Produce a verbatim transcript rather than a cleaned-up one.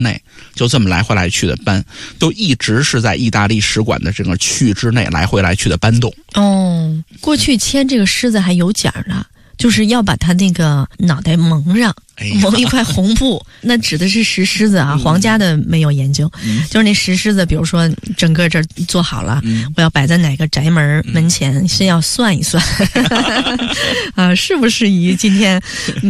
内，就这么来回来去的搬，都一直是在意大利使馆的这个区域之内来回来去的搬动。 哦，过去牵这个狮子还有奖呢，就是要把它那个脑袋蒙上，蒙一块红布，那指的是石狮子啊，皇家的没有研究，嗯、就是那石狮子，比如说整个这儿做好了，嗯、我要摆在哪个宅门门前，先要算一算，啊，适不适宜今天。